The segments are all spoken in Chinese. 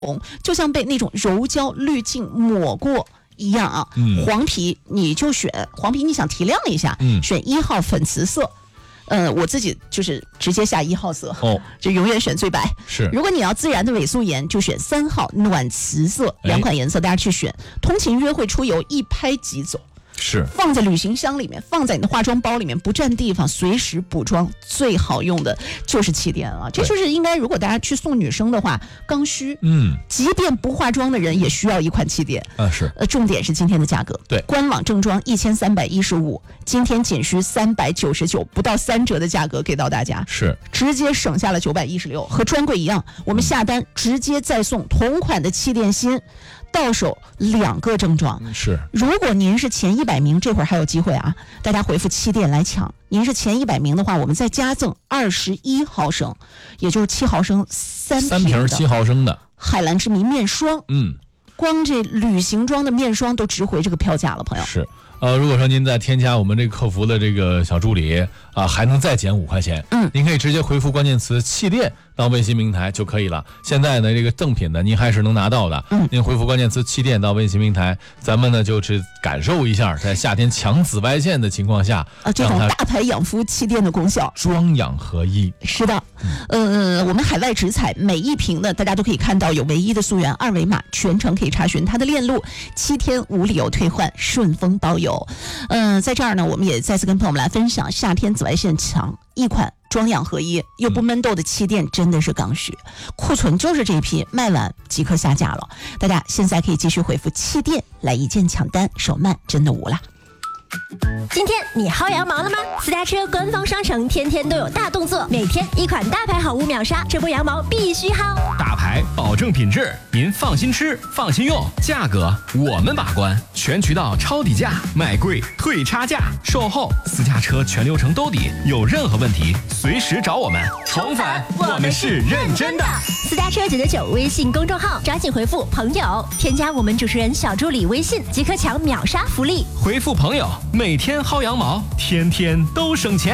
就像被那种柔焦滤镜抹过一样啊。黄皮你就选黄皮，你想提亮一下，选1号粉瓷色。我自己就是直接下1号色，就永远选最白。 是， 如果你要自然的伪素颜，就选3号暖瓷色。2款颜色大家去选，通勤约会出游一拍即走。 是， 放在旅行箱里面，放在你的化妆包里面，不占地方，随时补妆。最好用的就是气垫啊，这就是应该，如果大家去送女生的话，刚需。即便不化妆的人也需要一款气垫。 是。 重点是今天的价格， 对， 官网正装1315，今天仅需399，不到3折的价格给到大家， 是直接省下了916，和专柜一样，我们下单直接再送同款的气垫芯。到手2个正装。 是， 如果您是前100名，这会儿还有机会啊！大家回复气垫来抢。您是前100名的话，我们再加赠21毫升，也就是7毫升3瓶 7毫升的海蓝之谜面霜。光这旅行装的面霜都值回这个票价了，朋友。 是。如果说您再添加我们这个客服的这个小助理还能再减5块钱。您可以直接回复关键词气垫到微信平台就可以了。现在呢，这个赠品呢您还是能拿到的。您回复关键词气垫到微信平台，咱们呢就是感受一下在夏天强紫外线的情况下这种大牌养肤气垫的功效， 妆养合一。 是的。我们海外直采每一瓶呢，大家都可以看到有唯一的溯源2维码，全程可以查询它的链路，7天无理由退换，顺丰包邮。在这儿呢，我们也再次跟朋友们来分享，夏天紫外线强，一款妆养合一又不闷痘的气垫真的是刚需，库存就是这一批，卖完即刻下架了。大家现在可以继续回复气垫来一键抢单，手慢真的无了。 今天你薅羊毛了吗？私家车官方商城天天都有大动作，每天一款大牌好物秒杀，这波羊毛必须薅。 大牌保证品质，您放心吃，放心用，价格我们把关，全渠道抄底价，卖贵退差价，售后私家车全流程兜底，有任何问题随时找我们。重返，我们是认真的。 私家车999微信公众号，抓紧回复朋友，添加我们主持人小助理微信，即可抢秒杀福利。 回复朋友，每天薅羊毛，天天都省钱。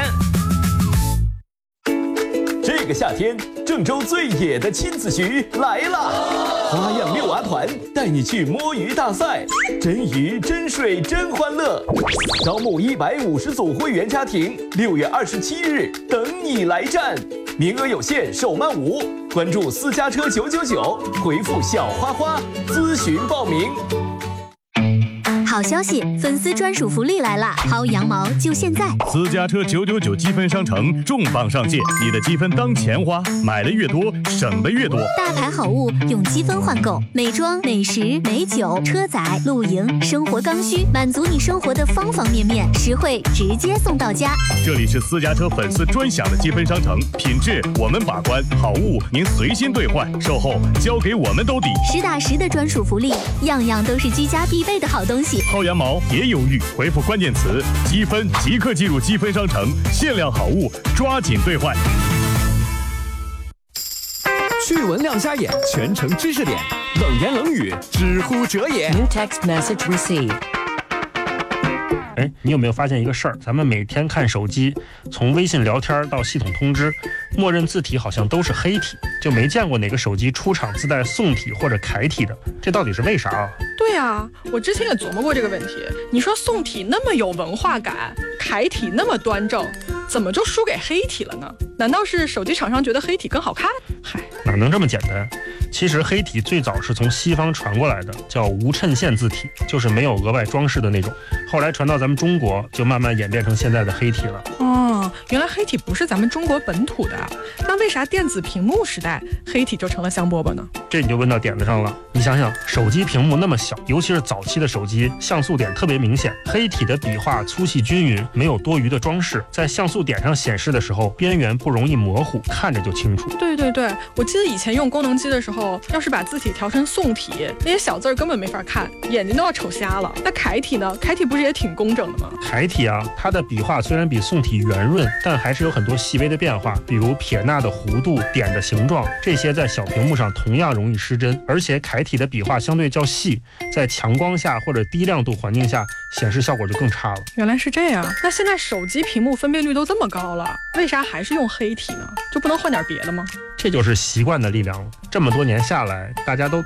这个夏天，郑州最野的亲子局来了！花样遛娃团带你去摸鱼大赛，真鱼真水真欢乐。招募150组会员家庭，6月27日等你来战，名额有限，手慢无。关注私家车999，回复小花花咨询报名。 好消息，粉丝专属福利来了！薅羊毛就现在！ 私家车999积分商城重磅上线，你的积分当钱花，买的越多，省的越多。 大牌好物用积分换购，美妆、美食、美酒、车载、露营、生活刚需，满足你生活的方方面面，实惠直接送到家。 这里是私家车粉丝专享的积分商城，品质我们把关，好物您随心兑换，售后交给我们兜底。 实打实的专属福利，样样都是居家必备的好东西。 薅羊毛别犹豫，回复关键词积分即刻进入积分商城，限量好物抓紧兑换。 趣闻亮瞎眼，全程知识点，冷言冷语知乎者也。 New text message received。 你有没有发现一个事儿？咱们每天看手机，从微信聊天到系统通知，默认字体好像都是黑体，就没见过哪个手机出厂自带宋体或者楷体的，这到底是为啥啊？ 对啊，我之前也琢磨过这个问题。你说宋体那么有文化感，楷体那么端正，怎么就输给黑体了呢？难道是手机厂商觉得黑体更好看？ 嗨，哪能这么简单？其实黑体最早是从西方传过来的，叫无衬线字体，就是没有额外装饰的那种。后来传到咱们中国，就慢慢演变成现在的黑体了。 哦，原来黑体不是咱们中国本土的，那为啥电子屏幕时代黑体就成了香饽饽呢？ 这你就问到点子上了。你想想，手机屏幕那么小，尤其是早期的手机，像素点特别明显，黑体的笔画粗细均匀，没有多余的装饰，在像素点上显示的时候，边缘不容易模糊，看着就清楚。 对，我记得以前用功能机的时候，要是把字体调成宋体，那些小字根本没法看，眼睛都要瞅瞎了。那楷体呢？楷体不是也挺工整的吗？ 楷体啊，它的笔画虽然比宋体圆润润，但还是有很多细微的变化，比如撇捺的弧度、点的形状，这些在小屏幕上同样容易失真。而且楷体的笔画相对较细，在强光下或者低亮度环境下显示效果就更差了。 原来是这样，那现在手机屏幕分辨率都这么高了，为啥还是用黑体呢？就不能换点别的吗？ 这就是习惯的力量了。这么多年下来，大家都